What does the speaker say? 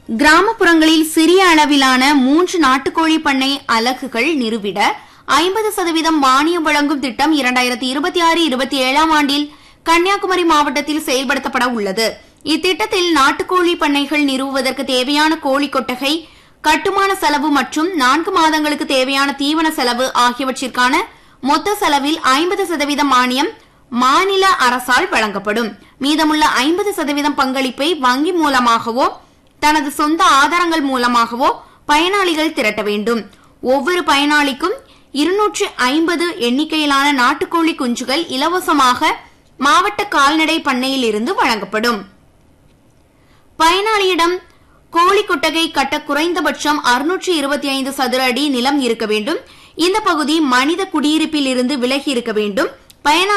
கிராமப்புறங்களில் சிறிய அளவிலான 3 நாட்டுக்கோழி பண்ணை அலகுகள் நிறுவிட 50% மானியம் வழங்கும் திட்டம் 2026-27 ஆண்டில் கன்னியாகுமரி மாவட்டத்தில் செயல்படுத்தப்பட உள்ளது. இத்திட்டத்தில் நாட்டுக்கோழி பண்ணைகள் நிறுவுவதற்கு தேவையான கோழி கொட்டகை, கட்டுமான செலவு மற்றும் 4 மாதங்களுக்கு தேவையான தீவன செலவு ஆகியவற்றிற்கான மொத்த செலவில் 50% மானியம் மாநில அரசால் வழங்கப்படும். மீதமுள்ள 50% பங்களிப்பை வங்கி மூலமாகவோ தனது சொந்த ஆதாரங்கள் மூலமாகவோ பயனாளிகள் திரட்ட வேண்டும். ஒவ்வொரு பயனாளிக்கும் 250 எண்ணிக்கையிலான நாட்டுக்கோழி குஞ்சுகள் இலவசமாக மாவட்ட கால்நடை பண்ணையில் இருந்து வழங்கப்படும். பயனாளியிடம் கோழி கொட்டகை கட்ட குறைந்தபட்சம் 625 சதுர அடி நிலம் இருக்க வேண்டும். இந்த பகுதி மனித குடியிருப்பில் இருந்து விலகி இருக்க வேண்டும்.